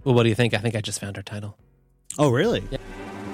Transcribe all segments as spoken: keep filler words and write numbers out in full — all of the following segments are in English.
Well, what do you think? I think I just found our title. Oh, really? Yeah.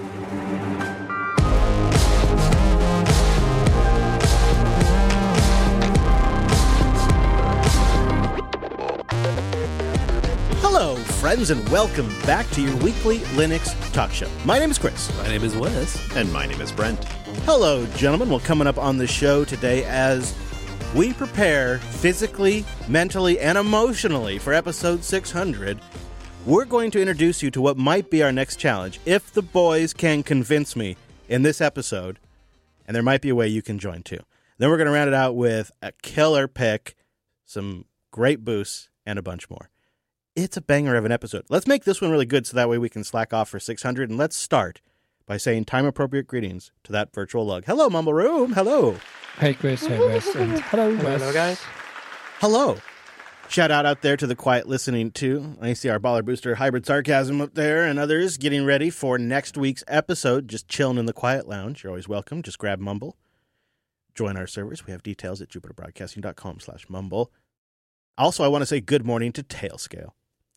Hello, friends, and welcome back to your weekly Linux talk show. My name is Chris. My name is Wes. And my name is Brent. Hello, gentlemen. Well, coming up on the show today as we prepare physically, mentally, and emotionally for episode six hundred, we're going to introduce you to what might be our next challenge, if the boys can convince me in this episode, and there might be a way you can join too. Then we're going to round it out with a killer pick, some great boosts, and a bunch more. It's a banger of an episode. Let's make this one really good so that way we can slack off for six hundred, and let's start by saying time-appropriate greetings to that virtual lug. Hello, Mumble Room. Hello. Hey, Chris. Hey, Wes. And hello, Wes. Hello, guys. Hello. Shout out out there to the quiet listening, too. I see our Baller Booster Hybrid Sarcasm up there and others getting ready for next week's episode, just chilling in the quiet lounge. You're always welcome. Just grab Mumble. Join our servers. We have details at jupiterbroadcasting.com slash mumble. Also, I want to say good morning to Tailscale.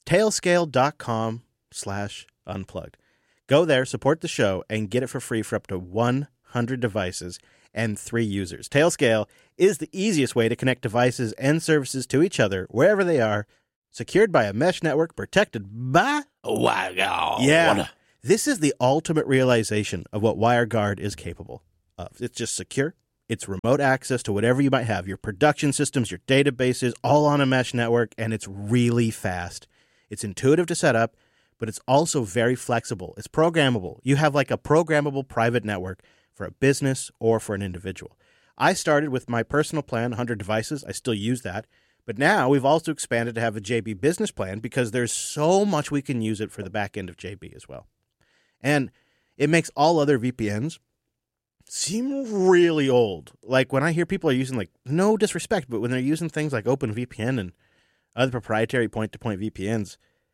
Tailscale.com slash unplugged. Go there, support the show, and get it for free for up to one hundred devices and three users. Tailscale is the easiest way to connect devices and services to each other wherever they are, secured by a mesh network protected by WireGuard. Yeah, this is the ultimate realization of what WireGuard is capable of. It's just secure. It's remote access to whatever you might have, your production systems, your databases, all on a mesh network, and it's really fast. It's intuitive to set up, but it's also very flexible. It's programmable. You have like a programmable private network for a business or for an individual. I started with my personal plan, one hundred devices. I still use that. But now we've also expanded to have a J B business plan because there's so much we can use it for the back end of J B as well. And it makes all other V P Ns seem really old. Like when I hear people are using, like, no disrespect, but when they're using things like OpenVPN and other proprietary point-to-point V P Ns,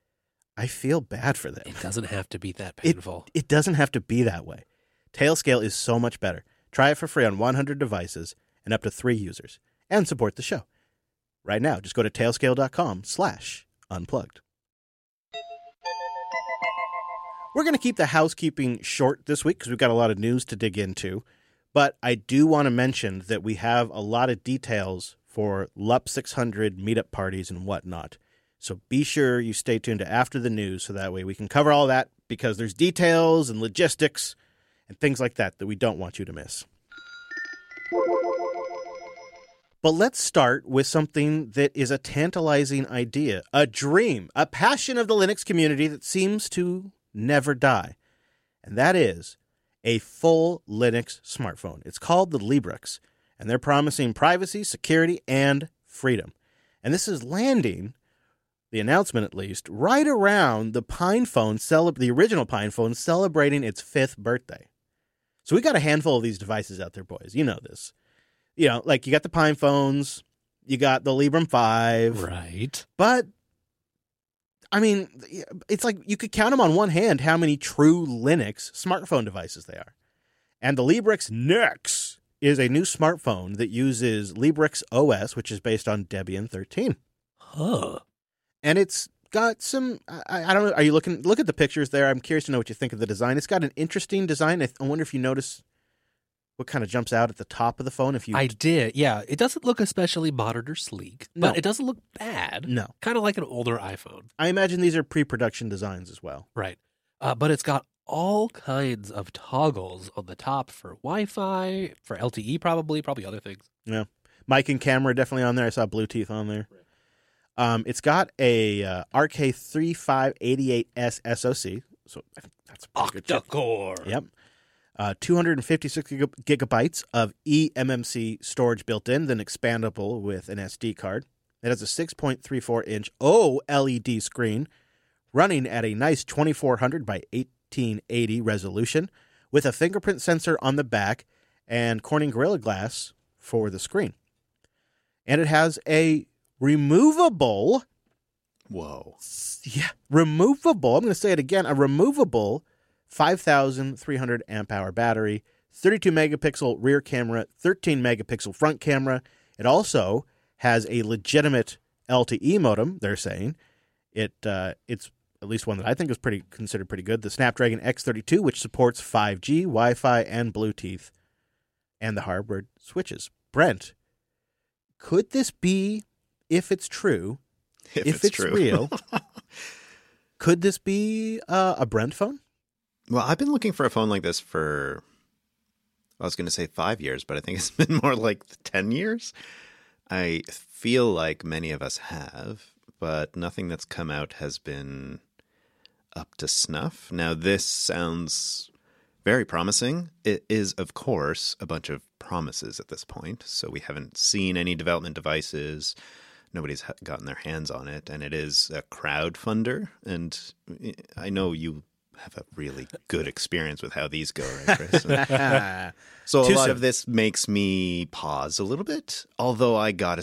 I feel bad for them. It doesn't have to be that painful. It, it doesn't have to be that way. Tailscale is so much better. Try it for free on one hundred devices and up to three users. And support the show. Right now, just go to tailscale.com slash unplugged. We're going to keep the housekeeping short this week because we've got a lot of news to dig into. But I do want to mention that we have a lot of details for L U P six hundred meetup parties and whatnot. So be sure you stay tuned to after the news so that way we can cover all that because there's details and logistics and things like that that we don't want you to miss. But let's start with something that is a tantalizing idea, a dream, a passion of the Linux community that seems to never die. And that is a full Linux smartphone. It's called the Librix, and they're promising privacy, security, and freedom. And this is landing, the announcement at least, right around the PinePhone, cele- the original PinePhone, celebrating its fifth birthday. So we got a handful of these devices out there, boys. You know this. You know, like you got the PinePhones, you got the Librem five. Right. But, I mean, it's like you could count them on one hand how many true Linux smartphone devices they are. And the Librix Nex is a new smartphone that uses Librix O S, which is based on Debian thirteen. Huh. And it's got some, I, I don't know, are you looking, look at the pictures there. I'm curious to know what you think of the design. It's got an interesting design. I, I wonder if you notice what kind of jumps out at the top of the phone. If you, I did, yeah. It doesn't look especially modern or sleek, No. but it doesn't look bad. No. Kind of like an older iPhone. I imagine these are pre-production designs as well. Right. Uh, but it's got all kinds of toggles on the top for Wi-Fi, for L T E probably, probably other things. Yeah. Mic and camera definitely on there. I saw Bluetooth on there. Right. Um, it's got a uh, R K thirty-five eighty-eight S S O C, so I think that's a pretty good chip. Octa-core. Yep. Uh, two hundred fifty-six gig- gigabytes of eMMC storage built in, then expandable with an S D card. It has a six point three four inch OLED screen running at a nice twenty-four hundred by eighteen eighty resolution with a fingerprint sensor on the back and Corning Gorilla Glass for the screen. And it has a removable, Whoa. yeah, removable, I'm going to say it again, a removable five thousand three hundred amp hour battery, thirty-two megapixel rear camera, thirteen megapixel front camera. It also has a legitimate L T E modem, they're saying. It uh, It's at least one that I think is pretty considered pretty good, the Snapdragon X thirty-two, which supports five G, Wi-Fi, and Bluetooth, and the hardware switches. Brent, could this be, if it's true, If, if it's, it's true. real, could this be uh, a Brent phone? Well, I've been looking for a phone like this for, I was going to say five years, but I think it's been more like ten years. I feel like many of us have, but nothing that's come out has been up to snuff. Now, this sounds very promising. It is, of course, a bunch of promises at this point. So we haven't seen any development devices. Nobody's gotten their hands on it. And it is a crowdfunder. And I know you have a really good experience with how these go, right, Chris? So a Too lot soon. of this makes me pause a little bit, although I gotta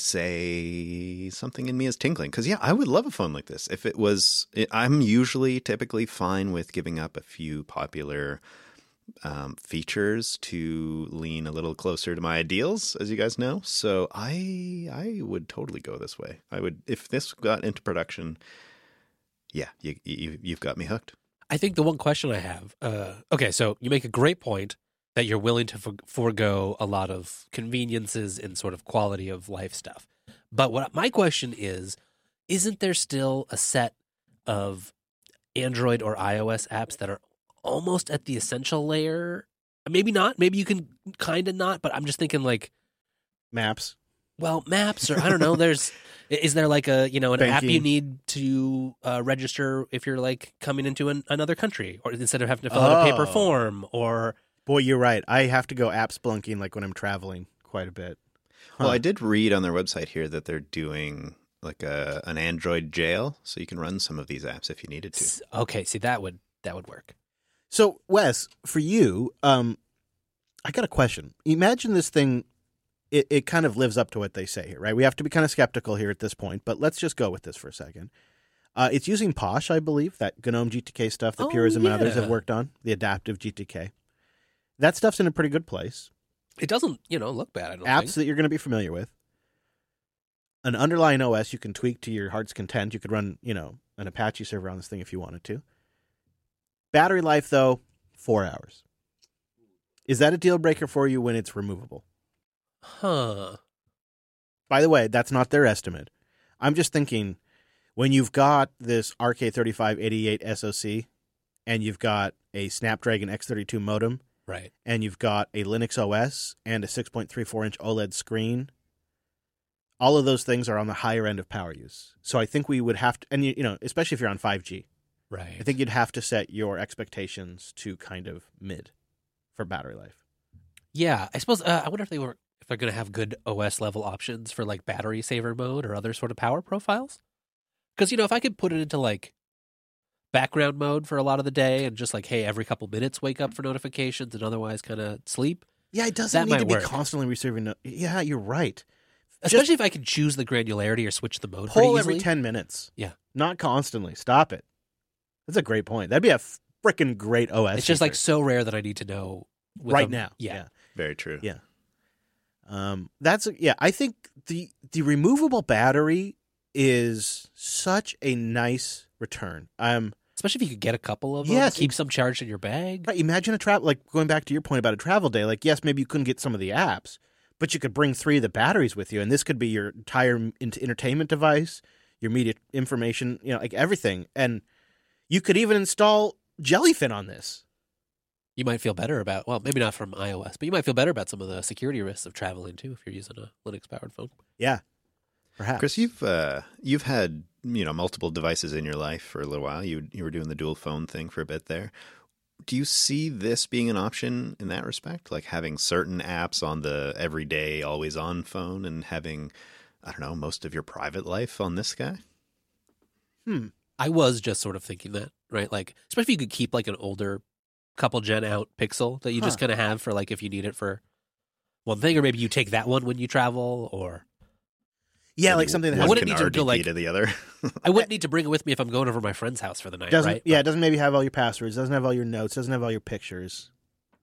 say something in me is tinkling. Because, yeah, I would love a phone like this. If it was, I'm usually typically fine with giving up a few popular um, features to lean a little closer to my ideals, as you guys know. So I I would totally go this way. I would, if this got into production, yeah, you, you, you've got me hooked. I think the one question I have, uh, okay, so you make a great point that you're willing to for- forego a lot of conveniences and sort of quality of life stuff. But what my question is, isn't there still a set of Android or iOS apps that are almost at the essential layer? Maybe not. Maybe you can kind of not, but I'm just thinking like, Maps. well, maps or I don't know. There's, is there like a, you know, an app Banking. you need to uh, register if you're like coming into an, another country, or instead of having to fill out a paper Oh. form, or Boy, you're right. I have to go app splunking like when I'm traveling quite a bit. Well, Huh. I did read on their website here that they're doing like a an Android jail, so you can run some of these apps if you needed to. S- okay, see that would that would work. So, Wes, for you, um, I got a question. Imagine this thing, it, it kind of lives up to what they say here, right? We have to be kind of skeptical here at this point, but let's just go with this for a second. Uh, it's using Posh, I believe, that GNOME G T K stuff that Oh, Purism and others yeah. have worked on, the adaptive G T K. That stuff's in a pretty good place. It doesn't, you know, look bad. I don't Apps think. that you're going to be familiar with. An underlying O S you can tweak to your heart's content. You could run, you know, an Apache server on this thing if you wanted to. Battery life, though, four hours. Is that a deal breaker for you when it's removable? Huh. By the way, that's not their estimate. I'm just thinking when you've got this R K thirty-five eighty-eight S O C and you've got a Snapdragon X thirty-two modem Right. and you've got a Linux O S and a six point three four inch OLED screen, all of those things are on the higher end of power use. So I think we would have to, and you, you know, especially if you're on five G, Right. I think you'd have to set your expectations to kind of mid for battery life. Yeah, I suppose. Uh, I wonder if they were if they're going to have good O S level options for like battery saver mode or other sort of power profiles. Because you know, if I could put it into like background mode for a lot of the day and just like, hey, every couple minutes wake up for notifications and otherwise kind of sleep. Yeah, it doesn't That need might to be work. constantly receiving. No- yeah, you're right. Especially if I could choose the granularity or switch the mode pretty Poll easily. every ten minutes. Yeah. Not constantly. Stop it. That's a great point. That'd be a freaking great O S. It's just like feature. so rare that I need to know with right them. now. Yeah. Very true. Yeah. Um, that's yeah. I think the the removable battery is such a nice return. Um, Especially if you could get a couple of them. Yes, Keep ex- some charged in your bag. right. Imagine a travel like going back to your point about a travel day. Like, yes, maybe you couldn't get some of the apps, but you could bring three of the batteries with you, and this could be your entire m- ent- entertainment device, your media information, you know, like everything, and you could even install Jellyfin on this. You might feel better about, well, maybe not from iOS, but you might feel better about some of the security risks of traveling too if you're using a Linux powered phone. Yeah, perhaps. Chris, you've uh, you've had you know multiple devices in your life for a little while. You you were doing the dual phone thing for a bit there. Do you see this being an option in that respect, like having certain apps on the everyday, always on phone, and having I don't know most of your private life on this guy? Hmm. I was just sort of thinking that, right? Like, especially if you could keep like an older couple gen out Pixel that you just Huh. kind of have for like if you need it for one thing, or maybe you take that one when you travel, or Yeah, Maybe like something that one has wouldn't can need to go, R D P like- to the other. I wouldn't need to bring it with me if I'm going over my friend's house for the night, doesn't right? yeah, it But- doesn't maybe have all your passwords, doesn't have all your notes, doesn't have all your pictures.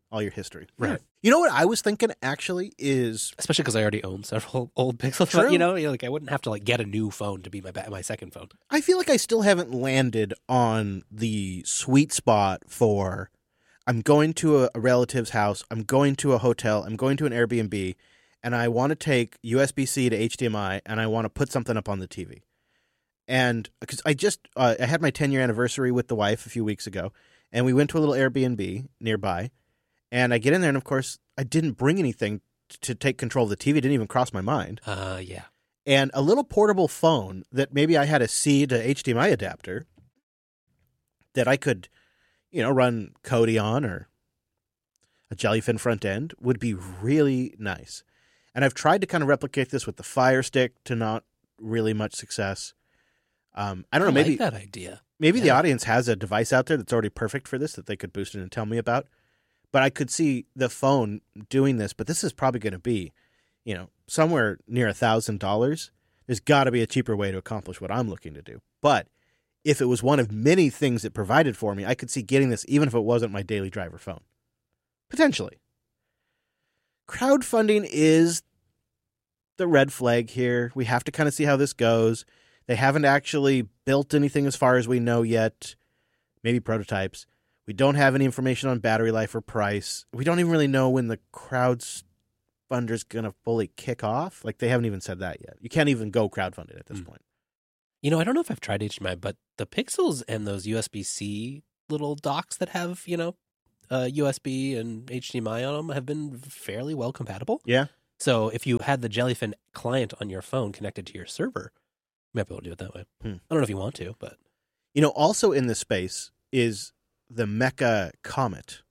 all your history. Right. You know what I was thinking actually is Especially because I already own several old Pixel True. phones. You know, like I wouldn't have to like get a new phone to be my ba- my second phone. I feel like I still haven't landed on the sweet spot for I'm going to a, a relative's house, I'm going to a hotel, I'm going to an Airbnb, and I want to take U S B C to H D M I, and I want to put something up on the T V. And because I just uh, I had my ten-year anniversary with the wife a few weeks ago, and we went to a little Airbnb nearby, and I get in there, and of course, I didn't bring anything t- to take control of the T V. It didn't even cross my mind. Uh, yeah. And a little portable phone that maybe I had a C to H D M I adapter that I could, you know, run Kodi on or a Jellyfin front end would be really nice. And I've tried to kind of replicate this with the Fire Stick to not really much success. Um, I don't know, I maybe like that idea. maybe the Yeah. audience has a device out there that's already perfect for this that they could boost it and tell me about. But I could see the phone doing this, but this is probably going to be, you know, somewhere near a thousand dollars. There's got to be a cheaper way to accomplish what I'm looking to do. But if it was one of many things it provided for me, I could see getting this even if it wasn't my daily driver phone. Potentially. Crowdfunding is the red flag here. We have to kind of see how this goes. They haven't actually built anything as far as we know yet. Maybe prototypes. We don't have any information on battery life or price. We don't even really know when the crowdfunder's going to fully kick off. Like, they haven't even said that yet. You can't even go crowdfunded at this Mm. point. You know, I don't know if I've tried H D M I, but the Pixels and those U S B C little docks that have, you know, uh, U S B and H D M I on them have been fairly well compatible. Yeah. So if you had the Jellyfin client on your phone connected to your server, you might be able to do it that way. Hmm. I don't know if you want to, but You know, also in this space is the Mecha Comet.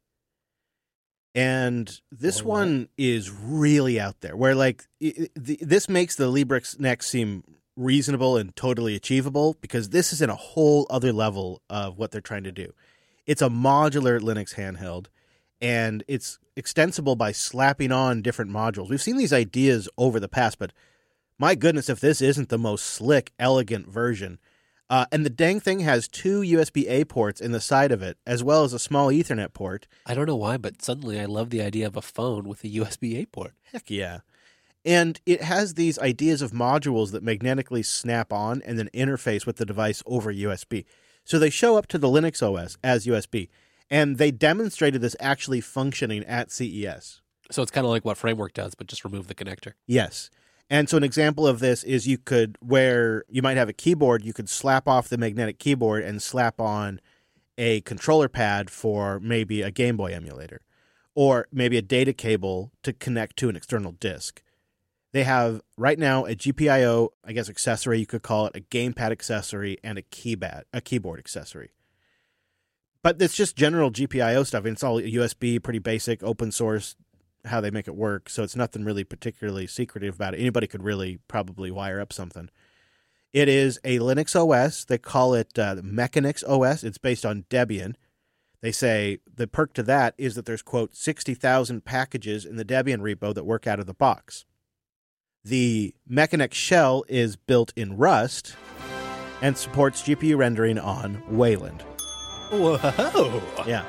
And this Oh, one is really out there, where, like, i- i- the, this makes the Librix Next seem reasonable and totally achievable, because this is in a whole other level of what they're trying to do. It's a modular Linux handheld, and it's extensible by slapping on different modules. We've seen these ideas over the past, but my goodness, if this isn't the most slick, elegant version. Uh, and the dang thing has two U S B A ports in the side of it, as well as a small Ethernet port. I don't know why, but suddenly I love the idea of a phone with a U S B A port. Heck yeah. And it has these ideas of modules that magnetically snap on and then interface with the device over U S B. So they show up to the Linux O S as U S B. And they demonstrated this actually functioning at C E S. So it's kind of like what Framework does, but just remove the connector. Yes. And so an example of this is you could, where you might have a keyboard, you could slap off the magnetic keyboard and slap on a controller pad for maybe a Game Boy emulator, or maybe a data cable to connect to an external disk. They have right now a G P I O, I guess, accessory, you could call it a gamepad accessory, and a keypad, a keyboard accessory. But it's just general G P I O stuff. And it's all U S B, pretty basic, open source, how they make it work. So it's nothing really particularly secretive about it. Anybody could really probably wire up something. It is a Linux O S. They call it uh, Mechanix O S. It's based on Debian. They say the perk to that is that there's, quote, sixty thousand packages in the Debian repo that work out of the box. The Mechanix shell is built in Rust and supports G P U rendering on Wayland. Whoa! Yeah.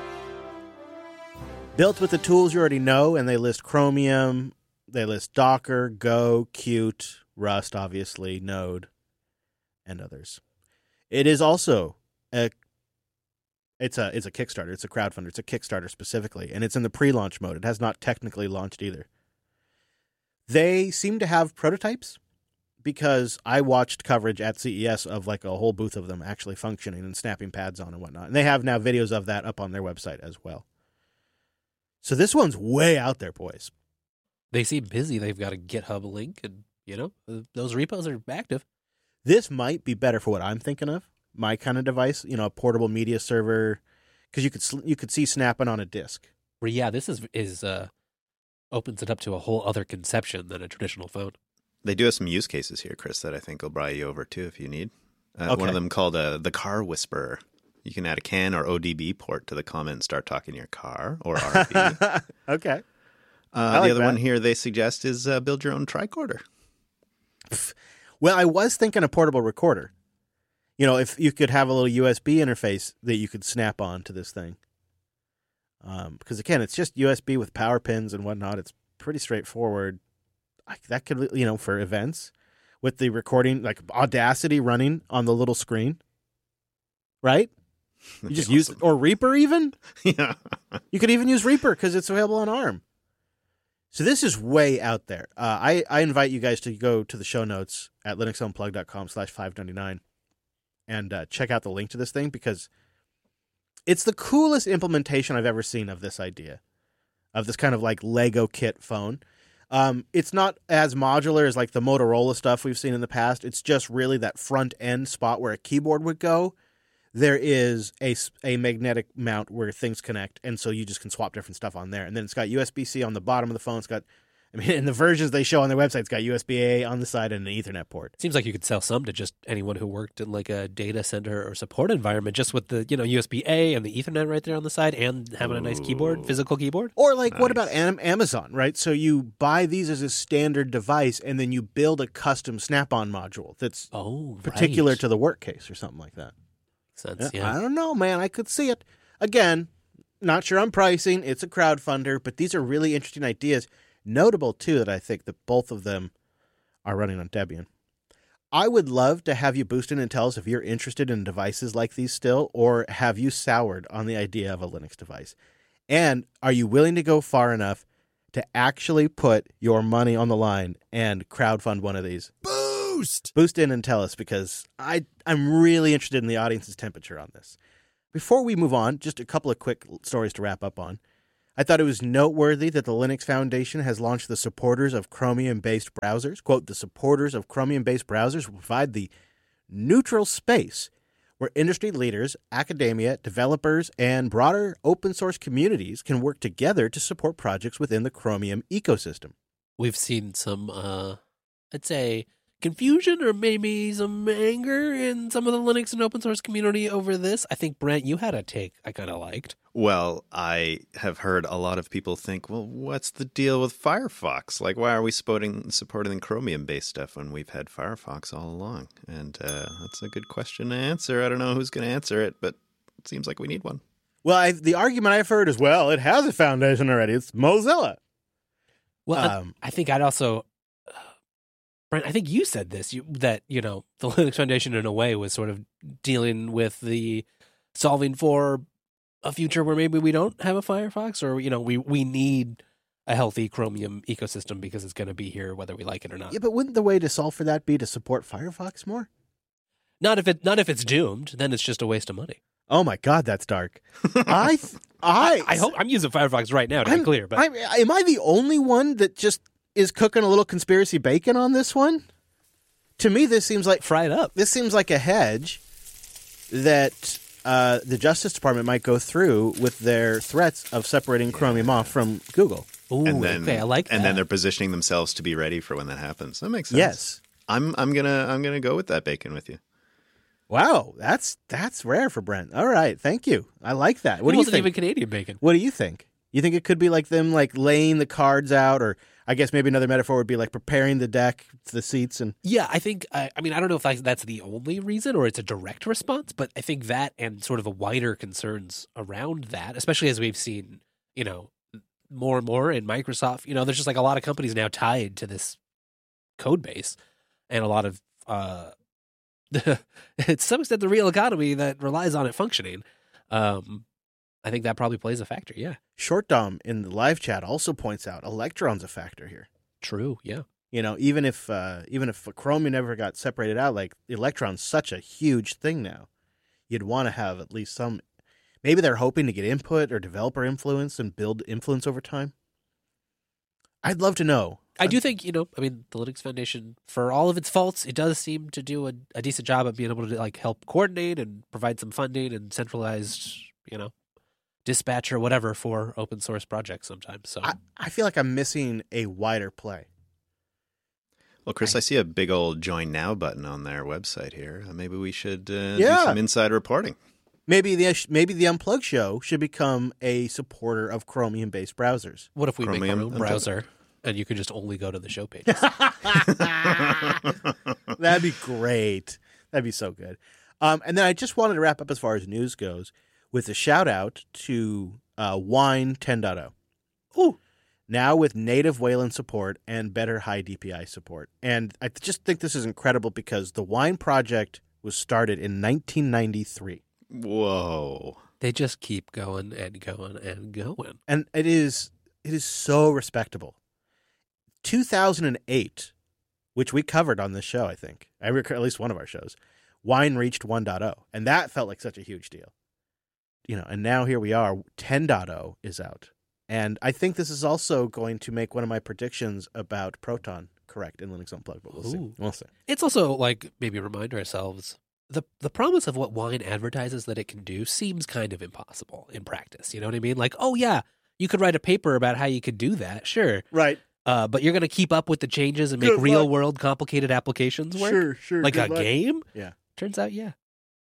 Built with the tools you already know, and they list Chromium, they list Docker, Go, Qt, Rust, obviously, Node, and others. It is also a it's a it's a Kickstarter, it's a crowdfunder, it's a Kickstarter specifically, and it's in the pre-launch mode. It has not technically launched either. They seem to have prototypes, because I watched coverage at C E S of like a whole booth of them actually functioning and snapping pads on and whatnot. And they have now videos of that up on their website as well. So this one's way out there, boys. They seem busy. They've got a GitHub link, and you know those repos are active. This might be better for what I'm thinking of. My kind of device, you know, a portable media server, because you could sl- you could see snapping on a disk. Well, yeah, this is is uh, opens it up to a whole other conception than a traditional phone. They do have some use cases here, Chris, that I think will buy you over too if you need. Uh, Okay. One of them called uh, the Car Whisperer. You can add a CAN or O D B port to the comment and start talking to your car or R V. uh, Okay. the like other that. one here they suggest is uh, build your own tricorder. Well, I was thinking a portable recorder. You know, if you could have a little U S B interface that you could snap on to this thing. Um, because again, it's just U S B with power pins and whatnot. It's pretty straightforward. I, that could, you know, for events with the recording, like Audacity running on the little screen, right? You That'd just be use awesome. or Reaper even. Yeah. You could even use Reaper because it's available on ARM. So this is way out there. Uh, I, I invite you guys to go to the show notes at linuxunplug.com slash 599 and uh, check out the link to this thing because it's the coolest implementation I've ever seen of this idea, of this kind of like Lego kit phone. Um, it's not as modular as like the Motorola stuff we've seen in the past. It's just really that front end spot where a keyboard would go. There is a, a magnetic mount where things connect, and so you just can swap different stuff on there. And then it's got U S B C on the bottom of the phone. It's got, I mean, in the versions they show on their website, it's got U S B A on the side and an Ethernet port. Seems like you could sell some to just anyone who worked in like a data center or support environment, just with the, you know, U S B A and the Ethernet right there on the side, and having a nice keyboard, Ooh. physical keyboard. Or like, what Nice. about Am- Amazon, right? So you buy these as a standard device, and then you build a custom Snap-on module that's Oh, particular right. to the work case or something like that. sense. Yeah, Yeah. I don't know, man. I could see it. Again, not sure on pricing. It's a crowdfunder, but these are really interesting ideas. Notable, too, that I think that both of them are running on Debian. I would love to have you boost in and tell us if you're interested in devices like these still, or have you soured on the idea of a Linux device? And are you willing to go far enough to actually put your money on the line and crowdfund one of these? Boost! Boost in and tell us, because I, I'm really interested in the audience's temperature on this. Before we move on, just a couple of quick stories to wrap up on. I thought it was noteworthy that the Linux Foundation has launched the supporters of Chromium-based browsers. Quote, the supporters of Chromium-based browsers will provide the neutral space where industry leaders, academia, developers, and broader open source communities can work together to support projects within the Chromium ecosystem. We've seen some, uh, I'd say, confusion or maybe some anger in some of the Linux and open source community over this. I think, Brent, you had a take I kind of liked. Well, I have heard a lot of people think, well, what's the deal with Firefox? Like, why are we supporting, supporting Chromium-based stuff when we've had Firefox all along? And uh, that's a good question to answer. I don't know who's going to answer it, but it seems like we need one. Well, I, the argument I've heard is, well, it has a foundation already. It's Mozilla. Well, I- Um, I think I'd also, uh, Brent, I think you said this, you, that, you know, the Linux Foundation in a way was sort of dealing with the solving for a future where maybe we don't have a Firefox, or, you know, we, we need a healthy Chromium ecosystem because it's going to be here whether we like it or not. Yeah, but wouldn't the way to solve for that be to support Firefox more? Not if it, not if it's doomed, then it's just a waste of money. Oh my God, that's dark. I, th- I, I hope I'm using Firefox right now to I'm- be clear, but I, am I the only one that just is cooking a little conspiracy bacon on this one? To me, this seems like fry it up. this seems like a hedge that uh, the Justice Department might go through with their threats of separating Chromium off from Google. Ooh, and then, okay, I like that. And then they're positioning themselves to be ready for when that happens. That makes sense. Yes. I'm I'm gonna I'm gonna go with that bacon with you. Wow, that's that's rare for Brent. All right, thank you. I like that. What it do you wasn't think? even Canadian bacon. What do you think? You think it could be like them like laying the cards out, or I guess maybe another metaphor would be like preparing the deck, the seats, and Yeah, I think, I, I mean, I don't know if that's, that's the only reason or it's a direct response, but I think that and sort of the wider concerns around that, especially as we've seen, you know, more and more in Microsoft, you know, there's just like a lot of companies now tied to this code base and a lot of, uh, to some extent, the real economy that relies on it functioning. Um, I think that probably plays a factor. Yeah. Short Dom in the live chat also points out Electron's a factor here. True. Yeah. You know, even if uh, even if Chromium never got separated out, like Electron's such a huge thing now, you'd want to have at least some. Maybe they're hoping to get input or developer influence and build influence over time. I'd love to know. I do think, you know, I mean, the Linux Foundation, for all of its faults, it does seem to do a, a decent job of being able to like help coordinate and provide some funding and centralized, you know, dispatch or whatever for open source projects sometimes. So I, I feel like I'm missing a wider play. Well, Chris, I see a big old join now button on their website here. Uh, maybe we should uh, Yeah. do some inside reporting. Maybe the maybe the Unplugged show should become a supporter of Chromium-based browsers. what if we Chromium make our own and browser and you could just only go to the show pages? That'd be great. That'd be so good. Um, and then I just wanted to wrap up as far as news goes with a shout out to uh, Wine ten point oh. Ooh. Now with native Wayland support and better high D P I support. And I just think this is incredible because the Wine project was started in nineteen ninety-three. Whoa. They just keep going and going and going. And it is it is so respectable. two thousand eight, which we covered on this show, I think. I rec- at least one of our shows. Wine reached one point oh, and that felt like such a huge deal. You know, and now here we are, ten point oh is out. And I think this is also going to make one of my predictions about Proton correct in Linux Unplugged, but we'll see. Ooh. We'll see. It's also like maybe remind ourselves the the promise of what Wine advertises that it can do seems kind of impossible in practice. You know what I mean? Like, oh yeah, you could write a paper about how you could do that, sure. Right. Uh, but you're going to keep up with the changes and make Good real luck. world complicated applications work? Sure, sure. Like a good luck. game? Yeah. Turns out, yeah.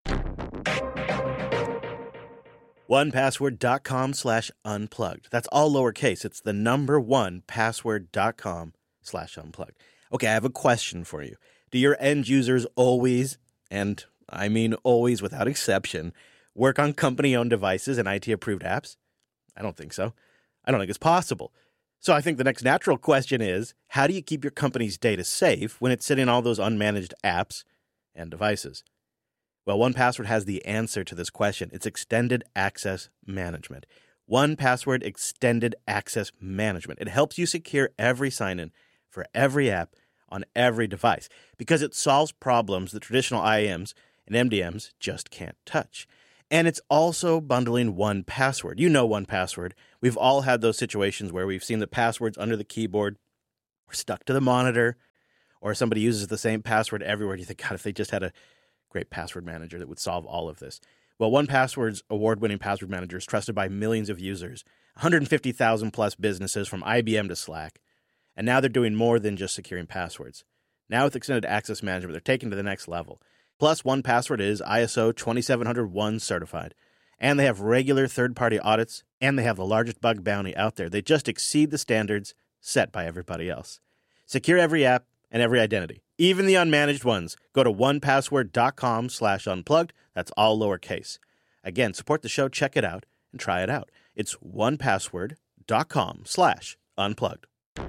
one password dot com slash unplugged. That's all lowercase. It's the number one password dot com slash unplugged. Okay, I have a question for you. Do your end users always, and I mean always without exception, work on company-owned devices and I T-approved apps? I don't think so. I don't think it's possible. So I think the next natural question is, how do you keep your company's data safe when it's sitting on all those unmanaged apps and devices? Well, one Password has the answer to this question. It's Extended Access Management. one Password Extended Access Management. It helps you secure every sign-in for every app on every device because it solves problems that traditional I A Ms and M D Ms just can't touch. And it's also bundling one Password. You know one Password. We've all had those situations where we've seen the passwords under the keyboard or stuck to the monitor, or somebody uses the same password everywhere. You think, God, if they just had a great password manager that would solve all of this. Well, one Password's award-winning password manager is trusted by millions of users, one hundred fifty thousand plus businesses from I B M to Slack. And now they're doing more than just securing passwords. Now with Extended Access Management, they're taking to the next level. Plus, one Password is I S O twenty-seven hundred one certified. And they have regular third-party audits, and they have the largest bug bounty out there. They just exceed the standards set by everybody else. Secure every app and every identity, even the unmanaged ones. Go to one password dot com slash unplugged. That's all lowercase. Again, support the show, check it out, and try it out. It's one password dot com slash unplugged.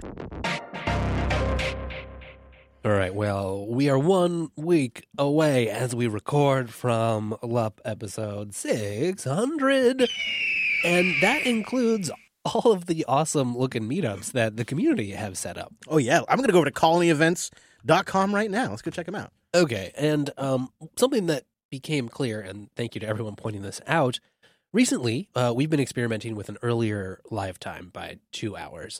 All right, well, we are one week away as we record from L U P episode six hundred, and that includes all of the awesome-looking meetups that the community have set up. Oh, yeah. I'm going to go over to colony events dot com right now. Let's go check them out. Okay, and um, something that became clear, and thank you to everyone pointing this out, recently uh, we've been experimenting with an earlier live time by two hours.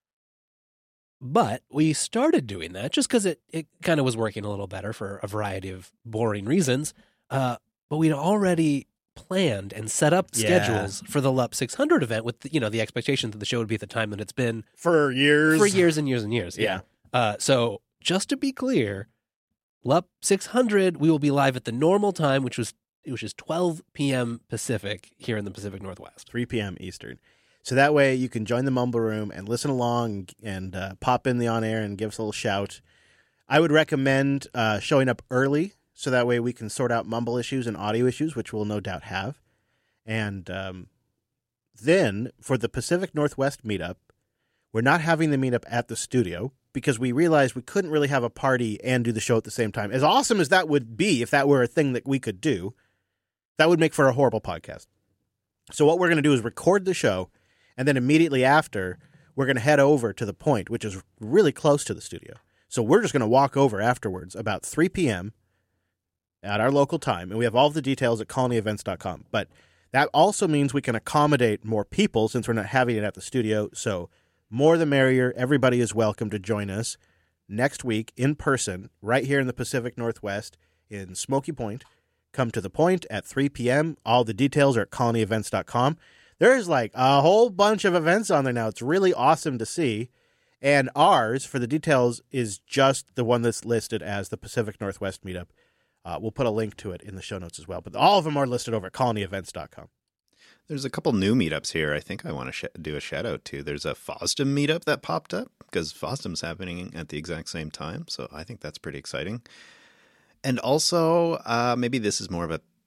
But we started doing that just because it, it kind of was working a little better for a variety of boring reasons. Uh, but we'd already planned and set up Yeah. schedules for the L U P six hundred event with, you know, the expectation that the show would be at the time that it's been For years. for years and years and years. Yeah. Uh, so just to be clear, L U P six hundred, we will be live at the normal time, which was which is twelve p.m. Pacific here in the Pacific Northwest. three p.m. Eastern. So that way you can join the Mumble Room and listen along and uh, pop in the on-air and give us a little shout. I would recommend uh, showing up early so that way we can sort out Mumble issues and audio issues, which we'll no doubt have. And um, then for the Pacific Northwest meetup, we're not having the meetup at the studio because we realized we couldn't really have a party and do the show at the same time. As awesome as that would be if that were a thing that we could do, that would make for a horrible podcast. So what we're going to do is record the show, and then immediately after, we're going to head over to the Point, which is really close to the studio. So we're just going to walk over afterwards about three p.m. at our local time, and we have all of the details at colony events dot com. But that also means we can accommodate more people since we're not having it at the studio. So more the merrier. Everybody is welcome to join us next week in person right here in the Pacific Northwest in Smoky Point. Come to the Point at three p.m. All the details are at colony events dot com. There's like a whole bunch of events on there now. It's really awesome to see. And ours, for the details, is just the one that's listed as the Pacific Northwest Meetup. Uh, we'll put a link to it in the show notes as well. But all of them are listed over at colony events dot com. There's a couple new meetups here I think I want to sh- do a shout out to. There's a FOSDEM meetup that popped up because FOSDEM's happening at the exact same time. So I think that's pretty exciting. And also, uh, maybe this is more of a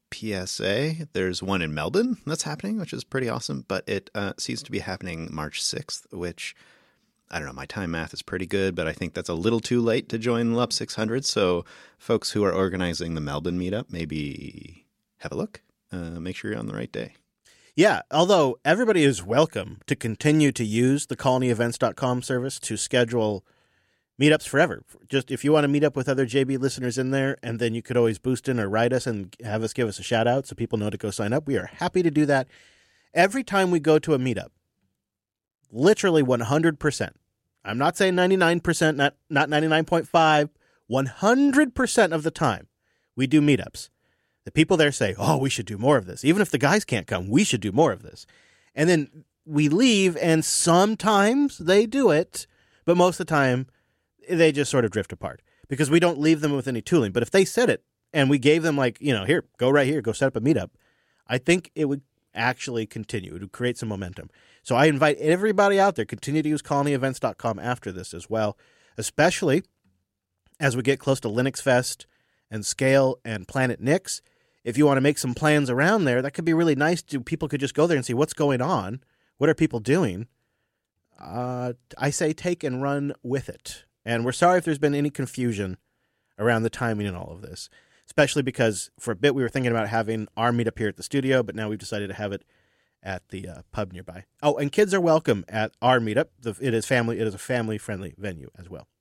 P S A. There's one in Melbourne that's happening, which is pretty awesome, but it uh, seems to be happening March sixth, which, I don't know, my time math is pretty good, but I think that's a little too late to join L U P six hundred, so folks who are organizing the Melbourne meetup, maybe have a look. Uh, make sure you're on the right day. Yeah, although everybody is welcome to continue to use the colony events dot com service to schedule meetups forever. Just if you want to meet up with other J B listeners in there, and then you could always boost in or write us and have us give us a shout out so people know to go sign up. We are happy to do that. Every time we go to a meetup, literally one hundred percent. I'm not saying ninety-nine percent, not, not ninety-nine point five, one hundred percent of the time we do meetups. The people there say, oh, we should do more of this. Even if the guys can't come, we should do more of this. And then we leave, and sometimes they do it, but most of the time they just sort of drift apart because we don't leave them with any tooling. But if they said it and we gave them like, you know, here, go right here, go set up a meetup, I think it would actually continue. It would create some momentum. So I invite everybody out there, continue to use colony events dot com after this as well, especially as we get close to Linux Fest and Scale and Planet Nix. If you want to make some plans around there, that could be really nice. To, people could just go there and see what's going on. What are people doing? Uh, I say take and run with it. And we're sorry if there's been any confusion around the timing and all of this, especially because for a bit we were thinking about having our meetup here at the studio, but now we've decided to have it at the uh, pub nearby. Oh, and kids are welcome at our meetup. The, it is family. It is a family-friendly venue as well.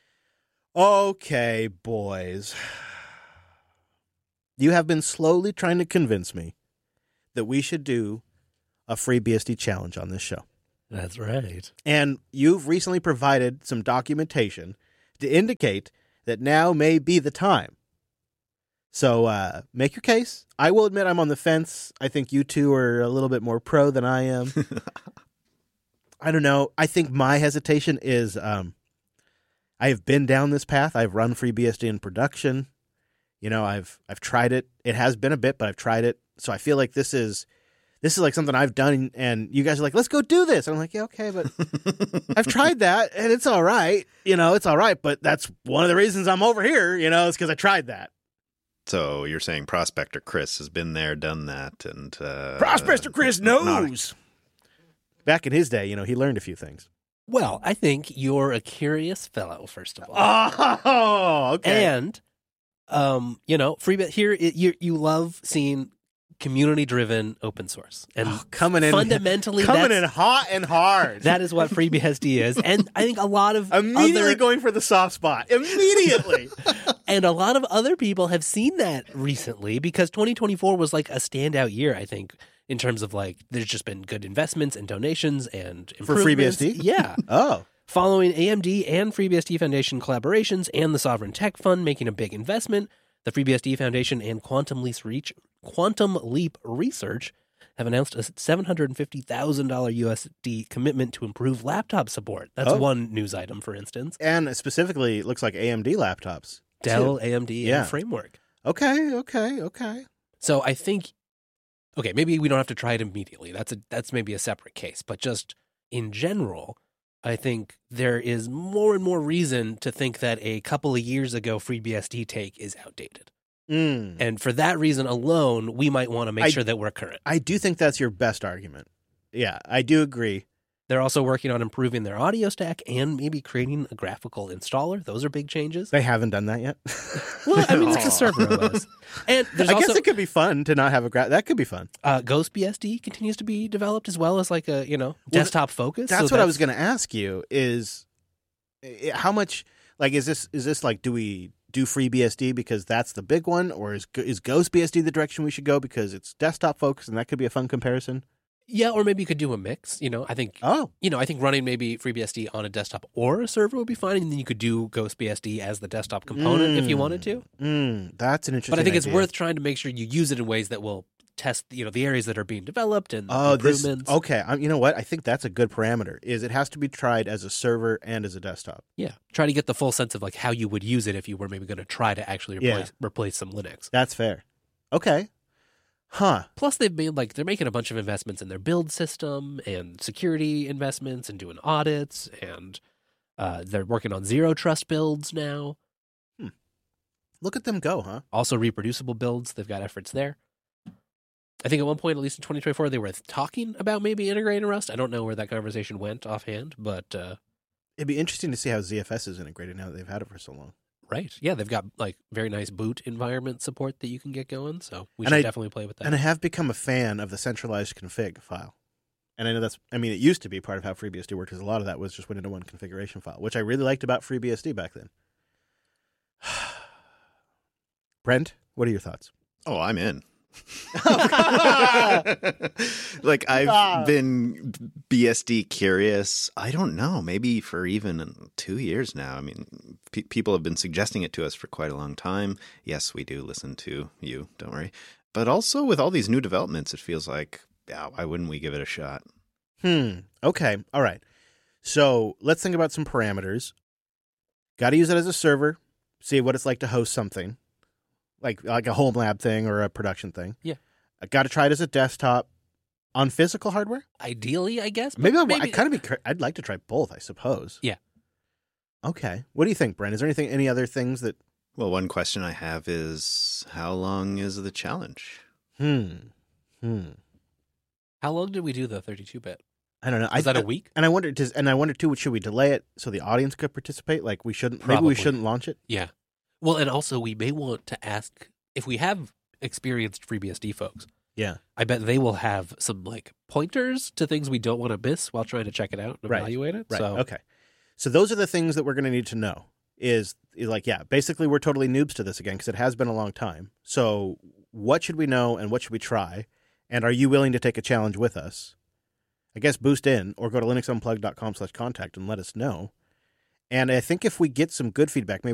Okay, boys. You have been slowly trying to convince me that we should do a free B S D challenge on this show. That's right. And you've recently provided some documentation to indicate that now may be the time. So uh, make your case. I will admit I'm on the fence. I think you two are a little bit more pro than I am. I don't know. I think my hesitation is um, I have been down this path. I've run FreeBSD in production. You know, I've I've tried it. It has been a bit, but I've tried it. So I feel like this is this is like something I've done, and you guys are like, let's go do this. And I'm like, yeah, okay, but I've tried that, and it's all right. You know, it's all right, but that's one of the reasons I'm over here, you know, is because I tried that. So you're saying Prospector Chris has been there, done that, and... Uh, Prospector Chris knows! Not... Back in his day, you know, he learned a few things. Well, I think you're a curious fellow, first of all. Oh, okay. And, um, you know, free here, it, you you love seeing community-driven open source. And oh, coming in, fundamentally, coming that's, in hot and hard. That is what FreeBSD is. And I think a lot of Immediately other, going for the soft spot. Immediately. And a lot of other people have seen that recently because twenty twenty-four was like a standout year, I think, in terms of like there's just been good investments and donations and for improvements. FreeBSD? Yeah. Oh. Following A M D and FreeBSD Foundation collaborations and the Sovereign Tech Fund making a big investment, the FreeBSD Foundation and Quantum Leap, Reach, Quantum Leap Research have announced a seven hundred fifty thousand dollars U S D commitment to improve laptop support. That's Oh. one news item, for instance. And specifically, it looks like A M D laptops. Dell, too. A M D, Yeah. and Framework. Okay, okay, okay. So I think, okay, maybe we don't have to try it immediately. That's a that's maybe a separate case. But just in general, I think there is more and more reason to think that a couple of years ago FreeBSD take is outdated. Mm. And for that reason alone, we might want to make I- sure that we're current. I do think that's your best argument. Yeah, I do agree. They're also working on improving their audio stack and maybe creating a graphical installer. Those are big changes. They haven't done that yet. Well, I mean, it's a server O S. And there's I also guess it could be fun to not have a gra- that could be fun. uh, GhostBSD continues to be developed as well as like a, you know, Well, desktop focus. That's So what I was going to ask you is eh, how much like is this is this like do we do FreeBSD because that's the big one, or is is GhostBSD the direction we should go because it's desktop focused and that could be a fun comparison? Yeah, or maybe you could do a mix. You know, I think Oh, you know, I think running maybe FreeBSD on a desktop or a server would be fine, and then you could do GhostBSD as the desktop component if you wanted to. mm, that's an interesting. But I think it's idea. worth trying to make sure you use it in ways that will test, you know, the areas that are being developed and Oh, this improvements. okay. Um, you know what? I think that's a good parameter. Is it has to be tried as a server and as a desktop. Yeah, try to get the full sense of like how you would use it if you were maybe going to try to actually replace Yeah. replace some Linux. That's fair. Okay. Huh. Plus, they've made like they're making a bunch of investments in their build system and security investments and doing audits, and uh, they're working on zero trust builds now. Look at them go, huh? Also, reproducible builds. They've got efforts there. I think at one point, at least in twenty twenty-four, they were talking about maybe integrating Rust. I don't know where that conversation went offhand, but uh, It'd be interesting to see how Z F S is integrated now that they've had it for so long. right, yeah, they've got like very nice boot environment support that you can get going. So we And should I- definitely play with that. And I have become a fan of the centralized config file. And I know that's, I mean, it used to be part of how FreeBSD worked, because a lot of that was just went into one configuration file, which I really liked about FreeBSD back then. Brent, what are your thoughts? Oh, I'm in. Like, I've Ah. been B S D curious. I don't know, maybe for even two years now. I mean, pe- people have been suggesting it to us for quite a long time. Yes, we do listen to you, don't worry. But also with all these new developments, it feels like, yeah, why wouldn't we give it a shot? Hmm. Okay. All right. So let's think about some parameters. Got to use it as a server. See what it's like to host something, like like a home lab thing or a production thing. Yeah. I got to try it as a desktop on physical hardware. Ideally, I guess. but Maybe, I, I kind of be. cur- I'd like to try both. I suppose. Yeah. Okay. What do you think, Brent? Is there anything? Any other things that? Well, one question I have is, how long is the challenge? Hmm. Hmm. How long did we do the thirty-two bit? I don't know. Was I, that a week? And I wonder. Does and I wonder too. Should we delay it so the audience could participate? Like we shouldn't. Maybe Probably. we shouldn't launch it. Yeah. Well, and also we may want to ask if we have experienced FreeBSD folks. Yeah. I bet they will have some like pointers to things we don't want to miss while trying to check it out and Right. evaluate it. Right. So Okay. So those are the things that we're going to need to know. Is, is like, yeah, basically we're totally noobs to this again because it has been a long time. So what should we know and what should we try? And are you willing to take a challenge with us? I guess boost in or go to linuxunplugged dot com slash contact and let us know. And I think if we get some good feedback, maybe